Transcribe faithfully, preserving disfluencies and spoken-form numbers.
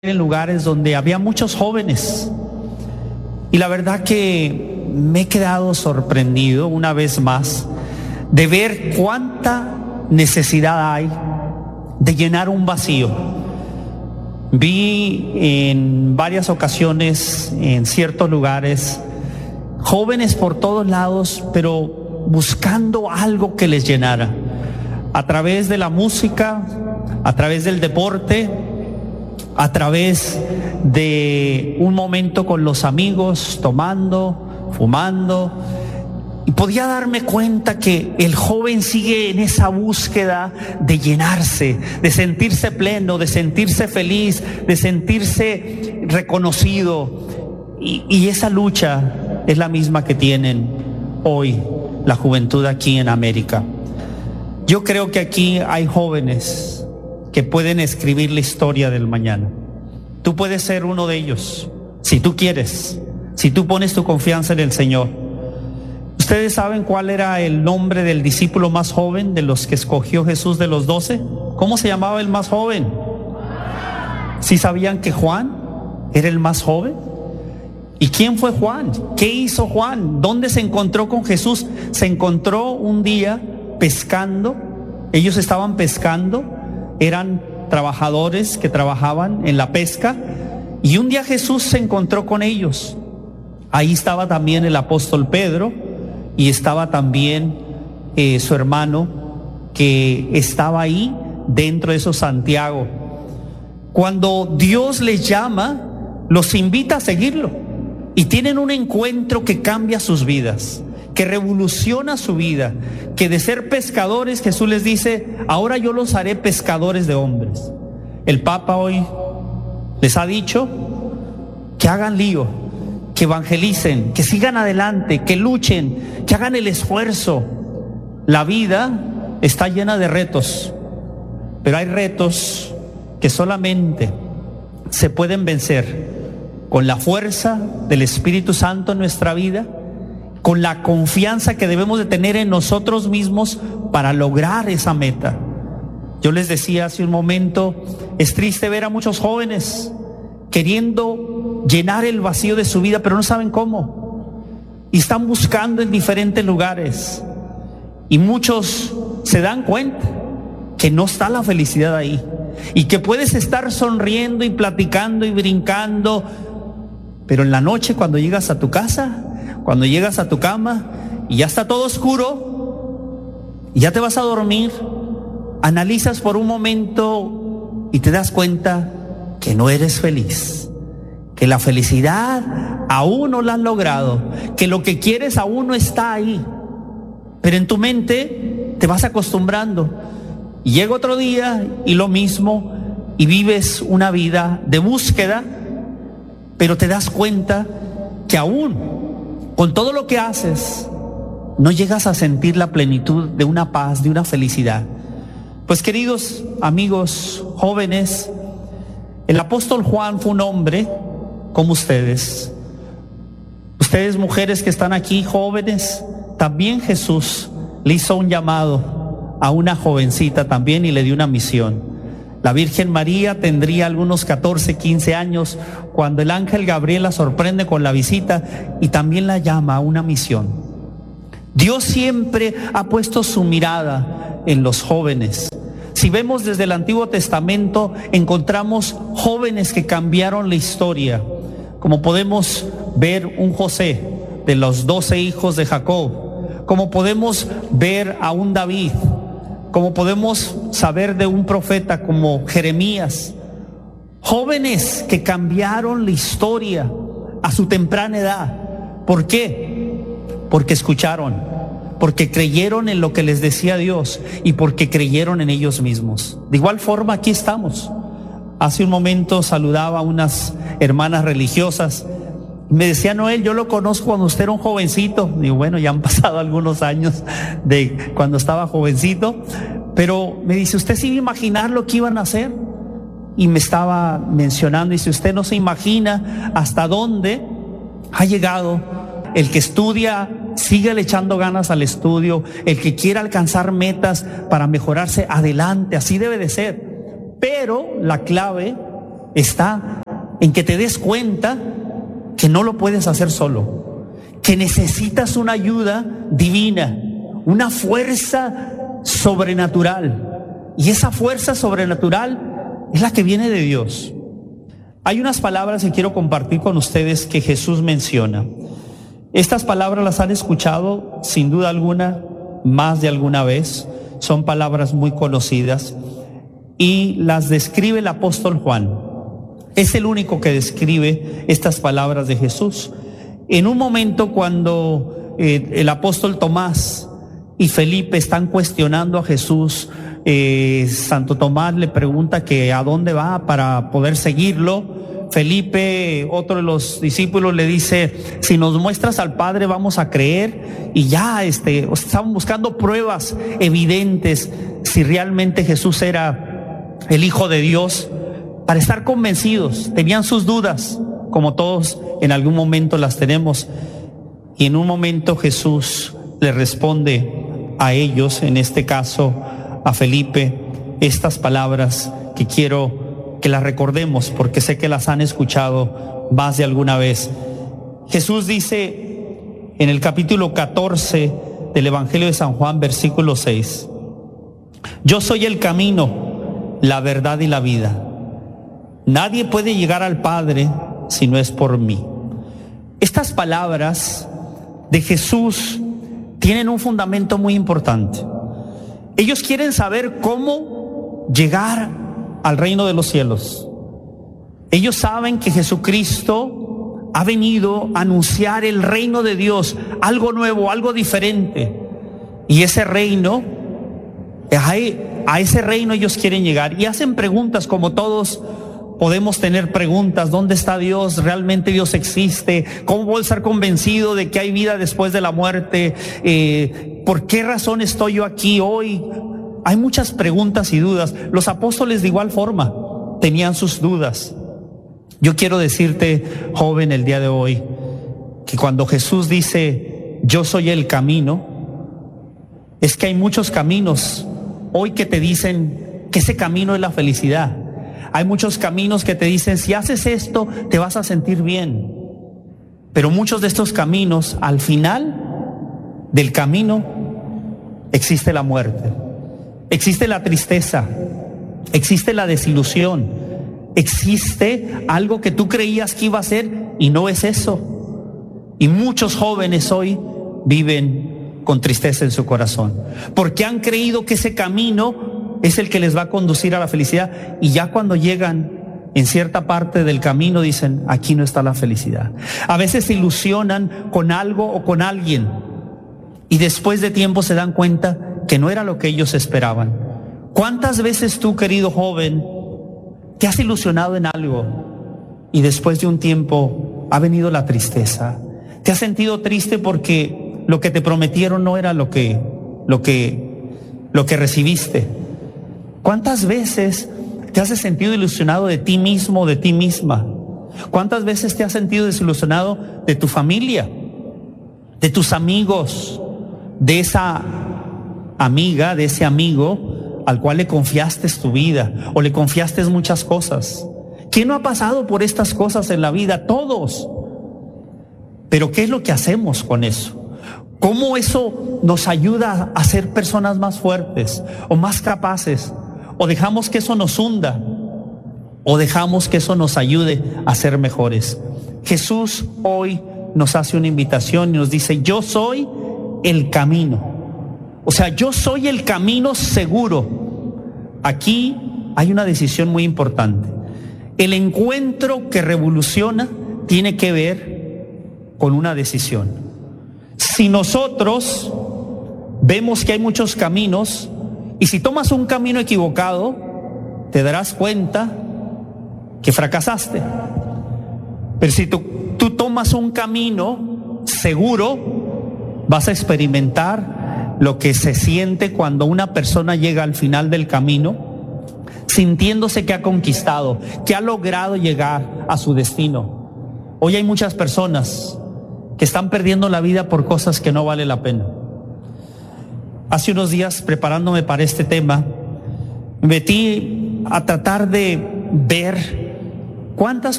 en lugares donde había muchos jóvenes y la verdad que me he quedado sorprendido una vez más de ver cuánta necesidad hay de llenar un vacío. Vi en varias ocasiones en ciertos lugares jóvenes por todos lados, pero buscando algo que les llenara, a través de la música, a través del deporte, a través de un momento con los amigos, tomando, fumando. Y podía darme cuenta que el joven sigue en esa búsqueda de llenarse, de sentirse pleno, de sentirse feliz, de sentirse reconocido. Y, y esa lucha es la misma que tienen hoy la juventud aquí en América. Yo creo que aquí hay jóvenes que pueden escribir la historia del mañana. Tú puedes ser uno de ellos, si tú quieres, si tú pones tu confianza en el Señor. ¿Ustedes saben cuál era el nombre del discípulo más joven de los que escogió Jesús de los doce? ¿Cómo se llamaba el más joven? ¿Sí sabían que Juan era el más joven? ¿Y quién fue Juan? ¿Qué hizo Juan? ¿Dónde se encontró con Jesús? Se encontró un día pescando. Ellos estaban pescando. Eran trabajadores que trabajaban en la pesca y un día Jesús se encontró con ellos. Ahí estaba también el apóstol Pedro y estaba también eh, su hermano que estaba ahí dentro de eso, Santiago. Cuando Dios les llama, los invita a seguirlo y tienen un encuentro que cambia sus vidas, que revoluciona su vida, que de ser pescadores, Jesús les dice, ahora yo los haré pescadores de hombres. El Papa hoy les ha dicho que hagan lío, que evangelicen, que sigan adelante, que luchen, que hagan el esfuerzo. La vida está llena de retos, pero hay retos que solamente se pueden vencer con la fuerza del Espíritu Santo en nuestra vida, con la confianza que debemos de tener en nosotros mismos para lograr esa meta. Yo les decía hace un momento, es triste ver a muchos jóvenes queriendo llenar el vacío de su vida, pero no saben cómo. Y están buscando en diferentes lugares. Y muchos se dan cuenta que no está la felicidad ahí. Y que puedes estar sonriendo y platicando y brincando, pero en la noche cuando llegas a tu casa, cuando llegas a tu cama y ya está todo oscuro y ya te vas a dormir, analizas por un momento y te das cuenta que no eres feliz, que la felicidad aún no la has logrado, que lo que quieres aún no está ahí, pero en tu mente te vas acostumbrando y llega otro día y lo mismo y vives una vida de búsqueda, pero te das cuenta que aún con todo lo que haces, no llegas a sentir la plenitud de una paz, de una felicidad. Pues queridos amigos jóvenes, el apóstol Juan fue un hombre como ustedes. Ustedes mujeres que están aquí, jóvenes, también Jesús le hizo un llamado a una jovencita también y le dio una misión. La Virgen María tendría algunos catorce, quince años cuando el ángel Gabriel la sorprende con la visita y también la llama a una misión. Dios siempre ha puesto su mirada en los jóvenes. Si vemos desde el Antiguo Testamento, encontramos jóvenes que cambiaron la historia, como podemos ver un José de los doce hijos de Jacob, como podemos ver a un David, como podemos saber de un profeta como Jeremías, jóvenes que cambiaron la historia a su temprana edad. ¿Por qué? Porque escucharon, porque creyeron en lo que les decía Dios y porque creyeron en ellos mismos. De igual forma, aquí estamos. Hace un momento saludaba a unas hermanas religiosas. Me decía Noel, yo lo conozco cuando usted era un jovencito. Digo, bueno, ya han pasado algunos años de cuando estaba jovencito, pero me dice, ¿usted sí iba a imaginar lo que iban a hacer? Y me estaba mencionando, y si usted no se imagina hasta dónde ha llegado el que estudia, sigue echando ganas al estudio, el que quiera alcanzar metas para mejorarse, adelante, así debe de ser. Pero la clave está en que te des cuenta que no lo puedes hacer solo, que necesitas una ayuda divina, una fuerza sobrenatural. Y esa fuerza sobrenatural es la que viene de Dios. Hay unas palabras que quiero compartir con ustedes que Jesús menciona. Estas palabras las han escuchado sin duda alguna más de alguna vez. Son palabras muy conocidas y las describe el apóstol Juan. Es el único que describe estas palabras de Jesús. En un momento cuando eh, el apóstol Tomás y Felipe están cuestionando a Jesús, eh, Santo Tomás le pregunta que a dónde va para poder seguirlo. Felipe, otro de los discípulos, le dice: si nos muestras al Padre vamos a creer. Y ya este, estaban buscando pruebas evidentes si realmente Jesús era el Hijo de Dios, para estar convencidos. Tenían sus dudas, como todos en algún momento las tenemos. Y en un momento Jesús le responde a ellos, en este caso a Felipe, estas palabras que quiero que las recordemos, porque sé que las han escuchado más de alguna vez. Jesús dice en el capítulo catorce del Evangelio de San Juan, versículo seis: yo soy el camino, la verdad y la vida. Nadie puede llegar al Padre si no es por mí. Estas palabras de Jesús tienen un fundamento muy importante. Ellos quieren saber cómo llegar al reino de los cielos. Ellos saben que Jesucristo ha venido a anunciar el reino de Dios, algo nuevo, algo diferente. Y ese reino, a ese reino ellos quieren llegar. Y hacen preguntas, como todos podemos tener preguntas. ¿Dónde está Dios? ¿Realmente Dios existe? ¿Cómo voy a estar convencido de que hay vida después de la muerte? Eh, ¿Por qué razón estoy yo aquí hoy? Hay muchas preguntas y dudas. Los apóstoles de igual forma tenían sus dudas. Yo quiero decirte, joven, el día de hoy, que cuando Jesús dice yo soy el camino, es que hay muchos caminos hoy que te dicen que ese camino es la felicidad. Hay muchos caminos que te dicen si haces esto te vas a sentir bien. Pero muchos de estos caminos, al final del camino existe la muerte. Existe la tristeza, existe la desilusión, existe algo que tú creías que iba a ser y no es eso. Y muchos jóvenes hoy viven con tristeza en su corazón, porque han creído que ese camino es el que les va a conducir a la felicidad, y ya cuando llegan en cierta parte del camino dicen: aquí no está la felicidad. A veces se ilusionan con algo o con alguien y después de tiempo se dan cuenta que no era lo que ellos esperaban. ¿Cuántas veces tú, querido joven, te has ilusionado en algo y después de un tiempo ha venido la tristeza? ¿Te has sentido triste porque lo que te prometieron no era lo que, lo que, lo que recibiste? ¿Cuántas veces te has sentido ilusionado de ti mismo, de ti misma? ¿Cuántas veces te has sentido desilusionado de tu familia, de tus amigos, de esa amiga, de ese amigo al cual le confiaste tu vida o le confiaste muchas cosas? ¿Quién no ha pasado por estas cosas en la vida? Todos. Pero ¿qué es lo que hacemos con eso? ¿Cómo eso nos ayuda a ser personas más fuertes o más capaces? ¿O dejamos que eso nos hunda? ¿O dejamos que eso nos ayude a ser mejores? Jesús hoy nos hace una invitación y nos dice: yo soy el camino. O sea, yo soy el camino seguro. Aquí hay una decisión muy importante. El encuentro que revoluciona tiene que ver con una decisión. Si nosotros vemos que hay muchos caminos, y si tomas un camino equivocado, te darás cuenta que fracasaste. Pero si tú, tú tomas un camino seguro, vas a experimentar lo que se siente cuando una persona llega al final del camino, sintiéndose que ha conquistado, que ha logrado llegar a su destino. Hoy hay muchas personas que están perdiendo la vida por cosas que no vale la pena. Hace unos días, preparándome para este tema, me metí a tratar de ver ¿Cuántas